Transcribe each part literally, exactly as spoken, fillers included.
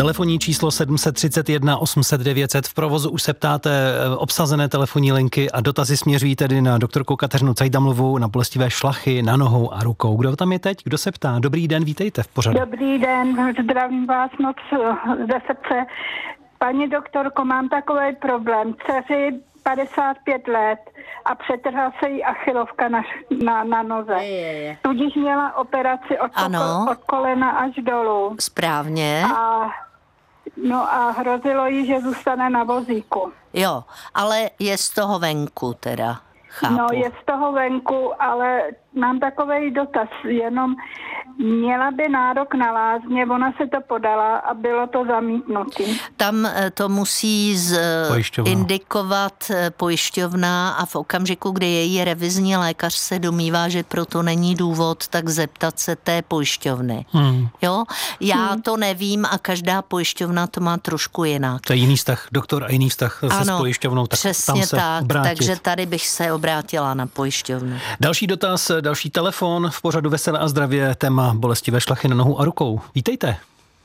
Telefonní číslo sedm set třicet jedna osm set devět set. V provozu už se ptáte obsazené telefonní linky a dotazy směřují tedy na doktorku Kateřinu Cajdamlovou na bolestivé šlachy na nohou a rukou. Kdo tam je teď? Kdo se ptá? Dobrý den, vítejte v pořadu. Dobrý den, zdravím vás moc ze srdce. Paní doktorko, mám takový problém. Dceři padesát pět let a přetrhla se jí achilovka na, na, na noze. Je, je, je. Tudíž měla operaci od, poko, od kolena až dolů. Správně. A, no a hrozilo jí, že zůstane na vozíku. Jo, ale je z toho venku teda. Chápu. No je z toho venku, ale mám takovej dotaz, jenom měla by nárok na lázně, ona se to podala a bylo to zamítnutý. Tam to musí z indikovat pojišťovna a v okamžiku, kdy její revizní lékař se domývá, že proto není důvod, tak zeptat se té pojišťovny. Hmm. Jo? Já hmm. to nevím a každá pojišťovna to má trošku jinak. To je jiný vztah, doktor a jiný vztah se ano, s pojišťovnou, tak přesně tam se tak, obrátit. Takže tady bych se obrátila na pojišťovnu. Další dotaz, další telefon v pořadu Veselé a zdravě, téma bolestivé šlachy na nohu a rukou. Vítejte.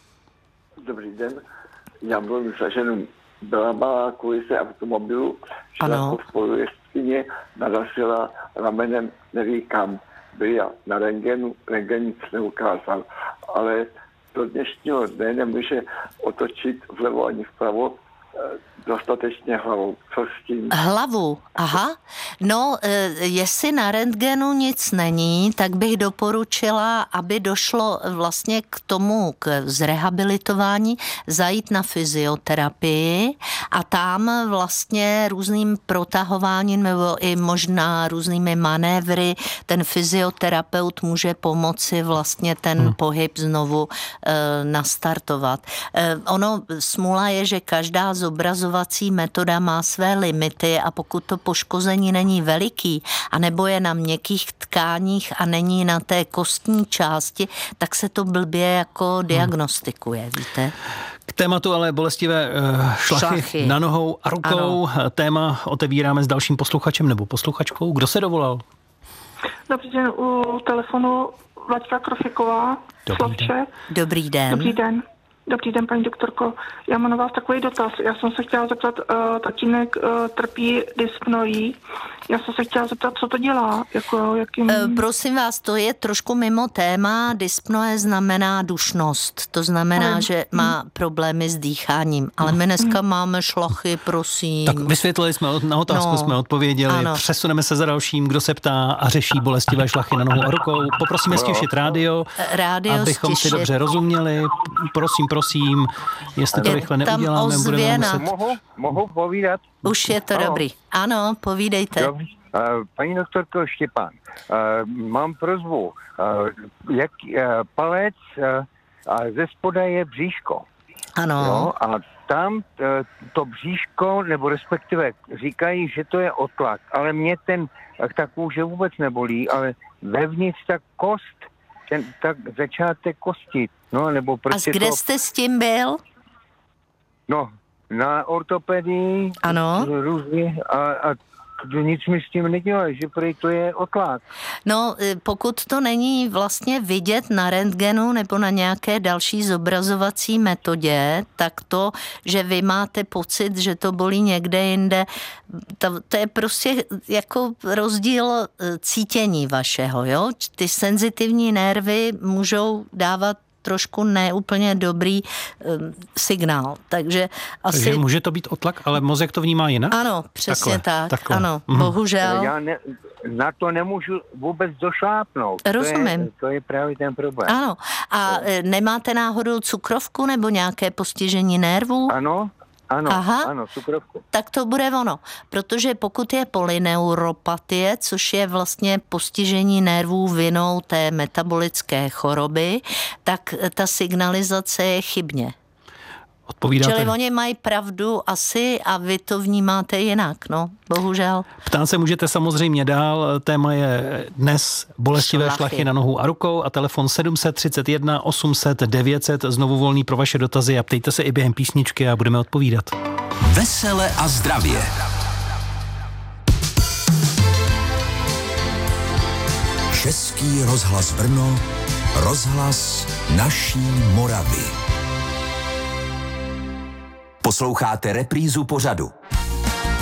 Dobrý den, já byl za ženu, byla malá kvůli se automobilu, šla po spolujezdkyně, narazila ramenem, neví kam, byla na rentgenu, rentgen nic neukázal, ale do dnešního dne nemůže otočit vlevo ani vpravo dostatečně hlavou. Co s tím? Hlavu, aha. No, jestli na rentgenu nic není, tak bych doporučila, aby došlo vlastně k tomu, k zrehabilitování, zajít na fyzioterapii a tam vlastně různým protahováním nebo i možná různými manévry ten fyzioterapeut může pomoci vlastně ten hmm. pohyb znovu e, nastartovat. E, ono, smůla je, že každá zobrazovací metoda má své limity a pokud to poškození není veliký a nebo je na měkkých tkáních a není na té kostní části, tak se to blbě jako diagnostikuje, víte? K tématu ale bolestivé uh, šlachy, šlachy na nohou a rukou. Ano. Téma otevíráme s dalším posluchačem nebo posluchačkou. Kdo se dovolal? Dobrý den, u telefonu Vlaďka Krofiková. Dobrý den. Dobrý den. Dobrý den. Dobrý den, paní doktorko. Já mám na vás takový dotaz. Já jsem se chtěla zeptat, uh, tatínek uh, trpí dyspnoí. Já jsem se chtěla zeptat, co to dělá? Jako, jakým... uh, prosím vás, to je trošku mimo téma. Dyspnoe znamená dušnost. To znamená, hmm. že má problémy s dýcháním. Ale my dneska hmm. máme šlachy, prosím. Tak vysvětlili jsme, na otázku no. jsme odpověděli. Ano. Přesuneme se za dalším, kdo se ptá a řeší bolestivé šlachy na nohu a rukou. Poprosíme stišit rádio, rádio abychom stišit. si dobře rozuměli. Prosím, prosím, jestli to je rychle neuděláme, budeme muset... Mohu, mohu povídat? Už je to ano. Dobrý. Ano, povídejte. Dobrý. Uh, paní doktorko Štěpán, uh, mám prosbu. Uh, jak uh, palec uh, a ze spoda je bříško. Ano. Jo? A tam uh, to bříško, nebo respektive říkají, že to je otlak, ale mě ten, ta kůže vůbec nebolí, ale vevnitř ta kost, ten tak začátek kosti. No, nebo prostě a kde to... jste s tím byl? No, na ortopedii. Ano. Různě a, a nic mi s tím nedělá, že prý to je otlak. No, pokud to není vlastně vidět na rentgenu nebo na nějaké další zobrazovací metodě, tak to, že vy máte pocit, že to bolí někde jinde, to, to je prostě jako rozdíl cítění vašeho, jo? Ty senzitivní nervy můžou dávat trošku neúplně dobrý um, signál. Takže asi... Takže může to být otlak, ale mozek to vnímá jinak? Ano, přesně takhle, tak. Takhle. Ano, mhm. bohužel. Já ne, na to nemůžu vůbec došlápnout. Rozumím. To je, to je právě ten problém. Ano. A no. nemáte náhodou cukrovku nebo nějaké postižení nervů? Ano. Ano, Aha. ano, cukrovku. Tak to bude ono, protože pokud je polyneuropatie, což je vlastně postižení nervů vinou té metabolické choroby, tak ta signalizace je chybně. Odpovídáte. Čili oni mají pravdu asi a vy to vnímáte jinak, no, bohužel. Ptát se můžete samozřejmě dál, téma je dnes bolestivé šlachy, šlachy na nohu a rukou a telefon sedm set třicet jedna osm set devět set, znovu volný pro vaše dotazy a ptejte se i během písničky a budeme odpovídat. Vesele a zdravě. Český rozhlas Brno, rozhlas naší Moravy. Posloucháte reprízu pořadu.